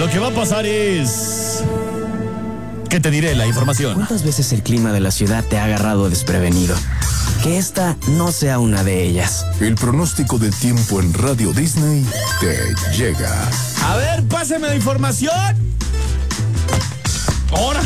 Lo que va a pasar es... ¿Qué te diré? La información. ¿Cuántas veces el clima de la ciudad te ha agarrado desprevenido? Que esta no sea una de ellas. El pronóstico del tiempo en Radio Disney te llega. A ver, páseme la información. Ahora.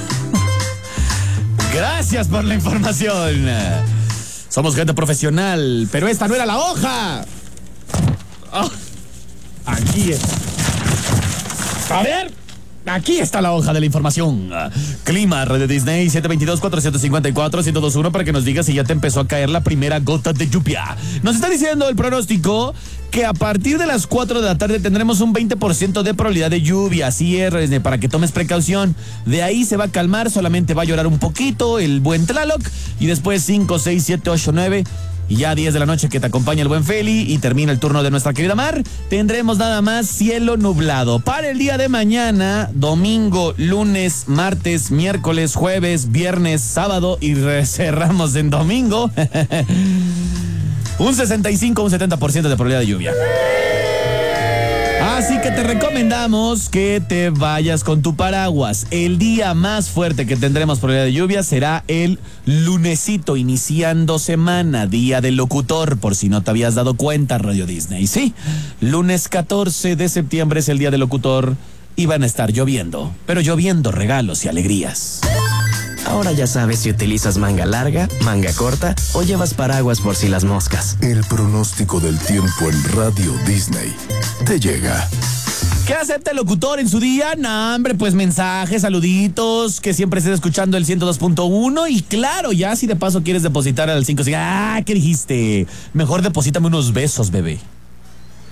Gracias por la información. Somos gente profesional, pero esta no era la hoja. Oh, aquí es. A ver. Aquí está la hoja de la información. Clima, Red de Disney, 722-454-1021 para que nos digas si ya te empezó a caer la primera gota de lluvia. Nos está diciendo el pronóstico que a partir de las 4 de la tarde tendremos un 20% de probabilidad de lluvia. Así es, para que tomes precaución. De ahí se va a calmar, solamente va a llorar un poquito el buen Tlaloc. Y después 5, 6, 7, 8, 9... Y ya 10 de la noche que te acompaña el buen Feli y termina el turno de nuestra querida Mar, tendremos nada más cielo nublado. Para el día de mañana, domingo, lunes, martes, miércoles, jueves, viernes, sábado y cerramos en domingo. Un 65, un 70% de probabilidad de lluvia. Así que te recomendamos que te vayas con tu paraguas. El día más fuerte que tendremos probabilidad de lluvia será el lunesito, iniciando semana, día del locutor, por si no te habías dado cuenta, Radio Disney. Sí, lunes 14 de septiembre es el día del locutor y van a estar lloviendo, pero lloviendo regalos y alegrías. Ahora ya sabes si utilizas manga larga, manga corta o llevas paraguas por si las moscas. El pronóstico del tiempo en Radio Disney te llega. ¿Qué acepta el locutor en su día? No, hombre, pues mensajes, saluditos, que siempre estés escuchando el 102.1 y claro, ya si de paso quieres depositar al 5, ¿qué dijiste? Mejor deposítame unos besos, bebé.